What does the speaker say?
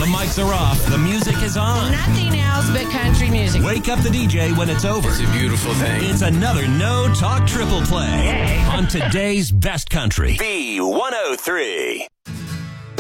The mics are off. The music is on. Nothing else but country music. Wake up the DJ when it's over. It's a beautiful thing. It's another No Talk Triple Play on today's best country. B103.